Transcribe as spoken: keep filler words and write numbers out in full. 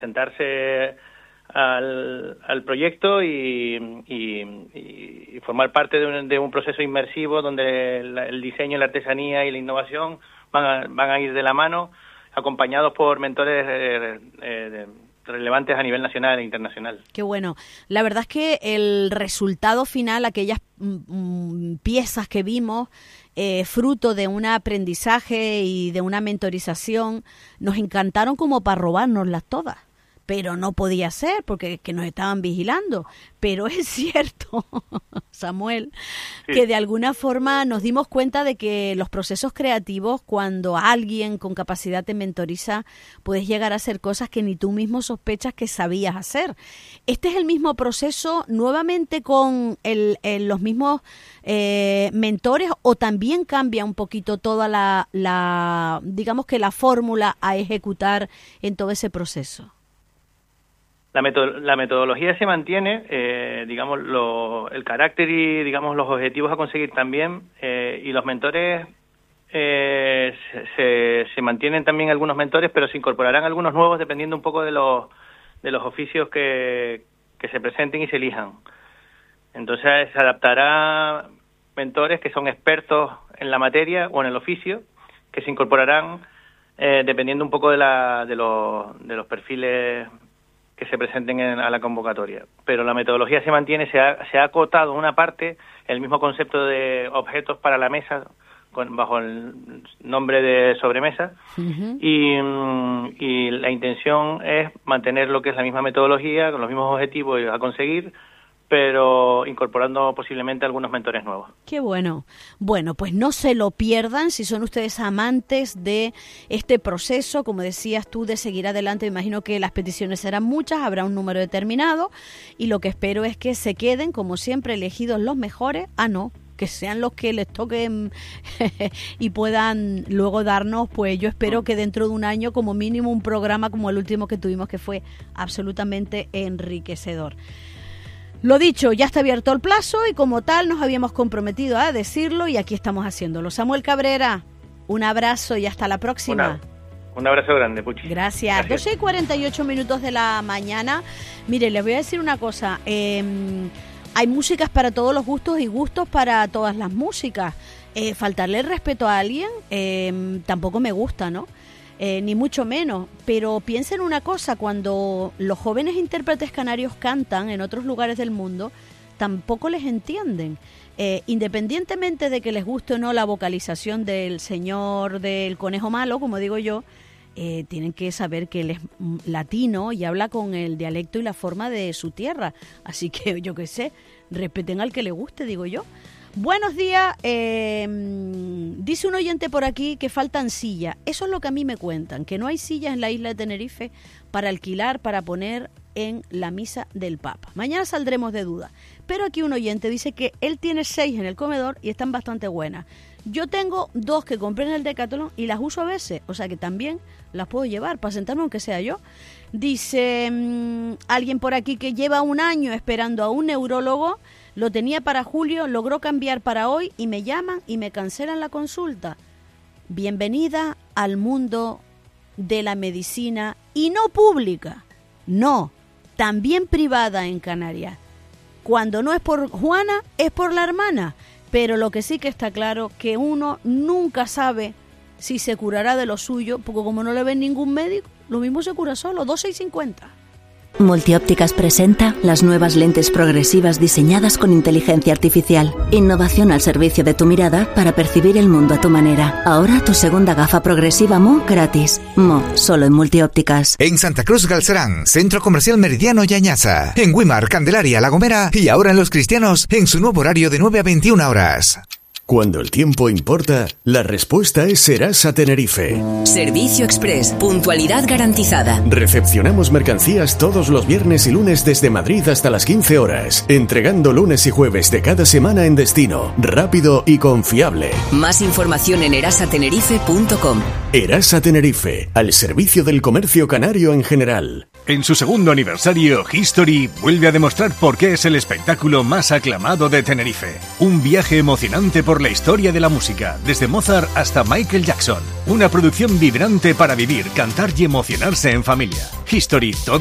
sentarse al, al proyecto y, y, y formar parte de un, de un proceso inmersivo donde el, el diseño, la artesanía y la innovación van a, van a ir de la mano, acompañados por mentores eh, eh, relevantes a nivel nacional e internacional. Qué bueno. La verdad es que el resultado final, aquellas mm, piezas que vimos, eh, fruto de un aprendizaje y de una mentorización, nos encantaron como para robárnoslas todas. Pero no podía ser porque que nos estaban vigilando. Pero es cierto, Samuel, sí, que de alguna forma nos dimos cuenta de que los procesos creativos, cuando alguien con capacidad te mentoriza, puedes llegar a hacer cosas que ni tú mismo sospechas que sabías hacer. ¿Este es el mismo proceso nuevamente con el, el, los mismos eh, mentores o también cambia un poquito toda la, la, digamos que la fórmula a ejecutar en todo ese proceso? La, metod- la metodología se mantiene, eh, digamos, lo, el carácter y, digamos, los objetivos a conseguir también, eh, y los mentores, eh, se, se, se mantienen también algunos mentores, pero se incorporarán algunos nuevos dependiendo un poco de los, de los oficios que, que se presenten y se elijan. Entonces se adaptará mentores que son expertos en la materia o en el oficio, que se incorporarán eh, dependiendo un poco de, la, de, los, de los perfiles que se presenten en, a la convocatoria. Pero la metodología se mantiene, se ha, se ha acotado una parte, el mismo concepto de objetos para la mesa, con, bajo el nombre de sobremesa, uh-huh. y, y la intención es mantener lo que es la misma metodología, con los mismos objetivos a conseguir, pero incorporando posiblemente algunos mentores nuevos. Qué bueno. Bueno, pues no se lo pierdan si son ustedes amantes de este proceso, como decías tú, de seguir adelante. Me imagino que las peticiones serán muchas, habrá un número determinado y lo que espero es que se queden, como siempre, elegidos los mejores. Ah, no, que sean los que les toquen y puedan luego darnos, pues yo espero que dentro de un año como mínimo un programa como el último que tuvimos, que fue absolutamente enriquecedor. Lo dicho, ya está abierto el plazo y como tal nos habíamos comprometido a decirlo y aquí estamos haciéndolo. Samuel Cabrera, un abrazo y hasta la próxima. Una, un abrazo grande, Puchi. Gracias. Gracias. doce y cuarenta y ocho minutos de la mañana. Mire, les voy a decir una cosa. Eh, hay músicas para todos los gustos y gustos para todas las músicas. Eh, faltarle el respeto a alguien eh, tampoco me gusta, ¿no? Eh, ni mucho menos, pero piensen una cosa, cuando los jóvenes intérpretes canarios cantan en otros lugares del mundo, tampoco les entienden. Eh, independientemente de que les guste o no la vocalización del señor del conejo malo, como digo yo, eh, tienen que saber que él es latino y habla con el dialecto y la forma de su tierra. Así que yo qué sé, respeten al que le guste, digo yo. Buenos días, eh, dice un oyente por aquí que faltan sillas. Eso es lo que a mí me cuentan, que no hay sillas en la isla de Tenerife para alquilar, para poner en la misa del Papa. Mañana saldremos de duda. Pero aquí un oyente dice que él tiene seis en el comedor y están bastante buenas. Yo tengo dos que compré en el Decathlon y las uso a veces, o sea que también las puedo llevar para sentarme aunque sea yo. Dice mmm, alguien por aquí que lleva un año esperando a un neurólogo. Lo tenía para julio, logró cambiar para hoy y me llaman y me cancelan la consulta. Bienvenida al mundo de la medicina y no pública, no, también privada en Canarias. Cuando no es por Juana, es por la hermana. Pero lo que sí que está claro, que uno nunca sabe si se curará de lo suyo, porque como no le ven ningún médico, lo mismo se cura solo, doce y cincuenta. Multiópticas presenta las nuevas lentes progresivas diseñadas con inteligencia artificial. Innovación al servicio de tu mirada para percibir el mundo a tu manera. Ahora tu segunda gafa progresiva M O gratis. M O, solo en Multiópticas. En Santa Cruz Galcerán, Centro Comercial Meridiano y Añaza. En Güímar, Candelaria, La Gomera y ahora en Los Cristianos en su nuevo horario de nueve a veintiuna horas. Cuando el tiempo importa, la respuesta es Serasa Tenerife. Servicio Express, puntualidad garantizada. Recepcionamos mercancías todos los viernes y lunes desde Madrid hasta las quince horas, entregando lunes y jueves de cada semana en destino, rápido y confiable. Más información en erasa tenerife punto com. Erasa Tenerife, al servicio del comercio canario en general. En su segundo aniversario, History vuelve a demostrar por qué es el espectáculo más aclamado de Tenerife. Un viaje emocionante por la historia de la música, desde Mozart hasta Michael Jackson. Una producción vibrante para vivir, cantar y emocionarse en familia. History, todo